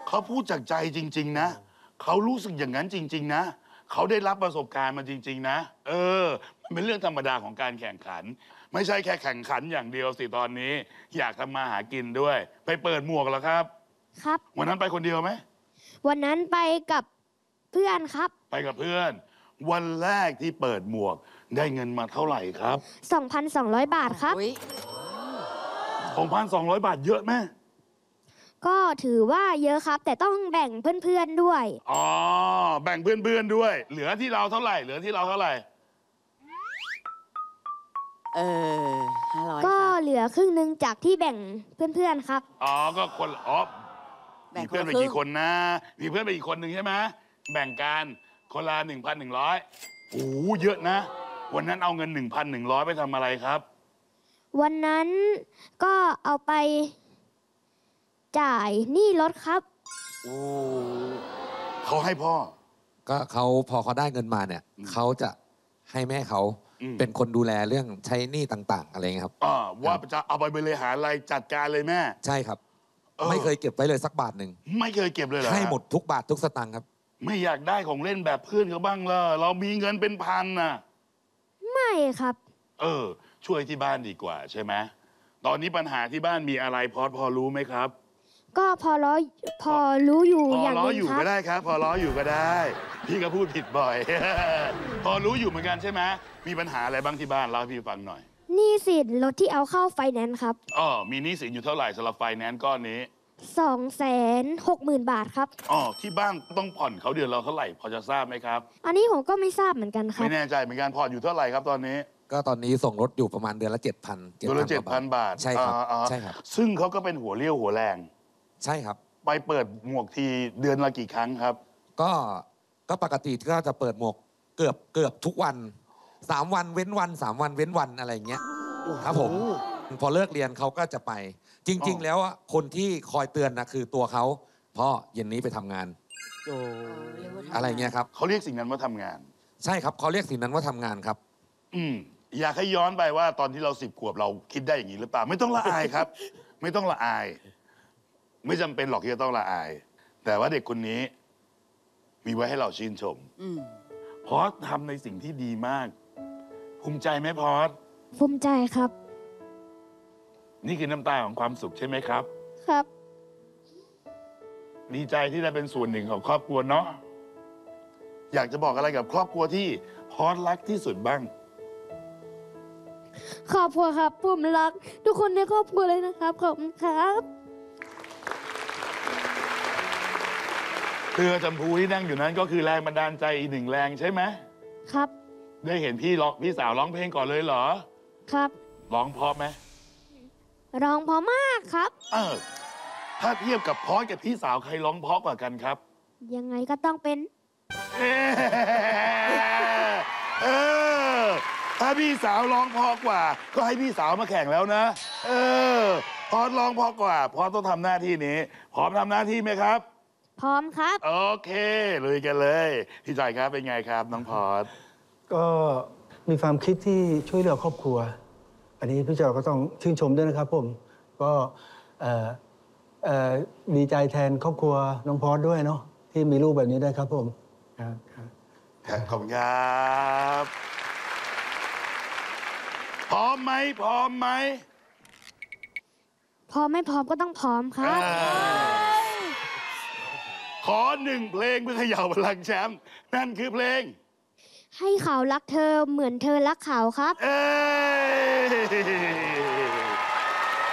เขาพูดจากใจจริงๆนะเขารู้สึกอย่างนั้นจริงๆนะเขาได้รับประสบการณ์มาจริงๆนะมันเป็นเรื่องธรรมดาของการแข่งขันไม่ใช่แค่แข่งขันอย่างเดียวสิตอนนี้อยากทำมาหากินด้วยไปเปิดหมวกแล้วครับครับวันนั้นไปคนเดียวไหมวันนั้นไปกับเพื่อนครับไปกับเพื่อนวันแรกที่เปิดหมวกได้เงินมาเท่าไหร่ครับ 2,200 บาทครับ 2,200 บาทเยอะไหมก็ถือว่าเยอะครับแต่ต้องแบ่งเพื่อนๆด้วยแบ่งเพื่อนๆด้วยเหลือที่เราเท่าไหร่ 500 ก็เหลือครึ่งนึงจากที่แบ่งเพื่อนๆครับก็คนมีเพื่อนไปกี่คนนะมีเพื่อนไปอีกคนหนึ่งใช่ไหมแบ่งกันคนละ 1,100โอ้เยอะนะวันนั้นเอาเงิน 1,100 ไปทำอะไรครับวันนั้นก็เอาไปจ่ายหนี้รถครับเขาให้พ่อก็พอเขาได้เงินมาเนี่ยเขาจะให้แม่เขาเป็นคนดูแลเรื่องใช้หนี้ต่างๆอะไรเงี้ยครับว่าจะเอาไปบริหารอะไรจัดการเลยแม่ใช่ครับไม่เคยเก็บไว้เลยสักบาทหนึ่งไม่เคยเก็บเลยเหรอให้หมดทุกบาททุกสตางค์ครับไม่อยากได้ของเล่นแบบเพื่อนเขาบ้างเหรอเรามีเงินเป็นพันน่ะไม่ครับช่วยที่บ้านดีกว่าใช่ไหมตอนนี้ปัญหาที่บ้านมีอะไรพอรู้ไหมครับก็พอรู้อยู่อย่างนึงครับพอรู้อยู่ก็ได้ครับพอรู้อยู่ก็ได้พี่ก็พูดผิดบ่อย พอรู้อยู่เหมือนกันใช่ไหมมีปัญหาอะไรบ้างที่บ้านเล่าให้พี่ฟังหน่อยหนี้สินรถที่เอาเข้าไฟแนนซ์ครับมีหนี้สินอยู่เท่าไหร่สำหรับไฟแนนซ์ก้อนนี้ 260,000 บาทครับที่บ้านต้องผ่อนเขาเดือนเราเท่าไหร่พอจะทราบไหมครับอันนี้ผมก็ไม่ทราบเหมือนกันครับไม่แน่ใจเหมือนกันผ่อนอยู่เท่าไหร่ครับตอนนี้ก็ตอนนี้ส่งรถอยู่ประมาณเดือนละ 7,000 เดือนละ 7,000 บาทใช่ครับใช่ครับซึ่งเขาก็เป็นหัวเรี่ยวหัวแรงใช่ครับไปเปิดหมวกทีเดือนละกี่ครั้งครับก็ปกติก็จะเปิดหมวกเกือบทุกวัน3 วันเว้นวัน3 วันเว้นวันอะไรอย่างเงี้ยครับผมพอเลิกเรียนเขาก็จะไปจริงๆแล้วคนที่คอยเตือนนะคือตัวเขาพ่อเย็นนี้ไปทำงานอะไรเงี้ยครับเขาเรียกสิ่งนั้นว่าทำงานใช่ครับเขาเรียกสิ่งนั้นว่าทำงานครับอยากให้ย้อนไปว่าตอนที่เรา10 ขวบเราคิดได้อย่างนี้หรือเปล่าไม่ต้องละอายครับ ไม่ต้องละอายไม่จำเป็นหรอกที่จะต้องละอายแต่ว่าเด็กคนนี้มีไว้ให้เราชื่นชมพอสทำในสิ่งที่ดีมากภูมิใจไหมพอสภูมิใจครับนี่คือน้ำตาของความสุขใช่ไหมครับครับดีใจที่ได้เป็นส่วนหนึ่งของครอบครัวเนาะอยากจะบอกอะไรกับครอบครัวที่พอสรักที่สุดบ้างครอบครัวครับผมรักทุกคนในครอบครัวเลยนะครับขอบคุณครับเรือจำพูที่นั่งอยู่นั้นก็คือแรงบันดาลใจอีก1 แรงใช่ไหมครับได้เห็นพี่สาวร้องเพลงก่อนเลยเหรอครับร้องเพราะไหมร้องเพราะมากครับถ้าเทียบกับพอสกับพี่สาวใครร้องเพราะกว่ากันครับยังไงก็ต้องเป็นถ้าพี่สาวร้องเพราะกว่าก็ให้พี่สาวมาแข่งแล้วนะพอสร้องเพราะกว่าพอสต้องทำหน้าที่นี้พร้อมทำหน้าที่ไหมครับพร้อมครับโอเคลุยกันเลยพี่จ่ายครับเป็นไงครับน้องพอสก็มีความคิดที่ช่วยเหลือครอบครัวอันนี้พี่เจ้าก็ต้องชื่นชมด้วยนะครับผมก็ดีใจแทนครอบครัวน้องพอสด้วยเนาะที่มีลูกแบบนี้ได้ครับผมขอบคุณครับพร้อมไหมพร้อมไหมพร้อมไม่พร้อมก็ต้องพร้อมครับขอ1 เพลงเพื่อเขย่าพลังแชมป์นั่นคือเพลงให้เขารักเธอเหมือนเธอรักเขาครับ